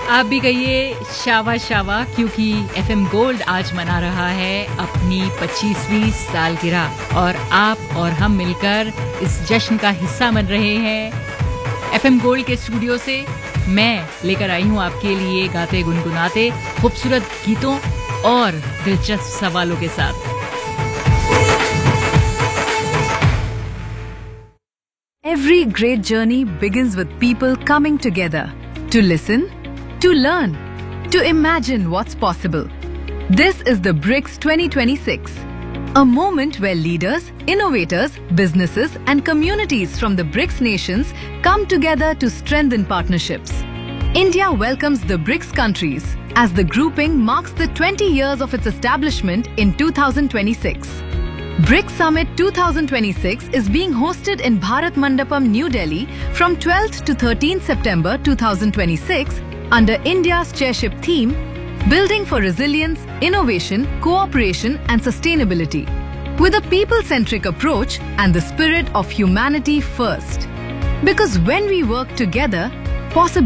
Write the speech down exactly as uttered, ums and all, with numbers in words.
आप भी कहिए शावा शावा, क्योंकि एफएम गोल्ड आज मना रहा है अपनी पच्चीसवीं सालगिरह और आप और हम मिलकर इस जश्न का हिस्सा बन रहे हैं। एफएम गोल्ड के स्टूडियो से मैं लेकर आई हूं आपके लिए गाते गुनगुनाते खूबसूरत गीतों और दिलचस्प सवालों के साथ। Every great journey begins with people coming together to listen, to learn, to imagine what's possible. This is the BRICS twenty twenty-six, a moment where leaders, innovators, businesses and communities from the BRICS nations come together to strengthen partnerships. India welcomes the BRICS countries as the grouping marks the twenty years of its establishment in two thousand twenty-six. BRICS Summit twenty twenty-six is being hosted in Bharat Mandapam, New Delhi from twelfth to thirteenth September two thousand twenty-six under India's chairship theme, Building for Resilience, Innovation, Cooperation and Sustainability, with a people-centric approach and the spirit of humanity first. Because when we work together, possibilities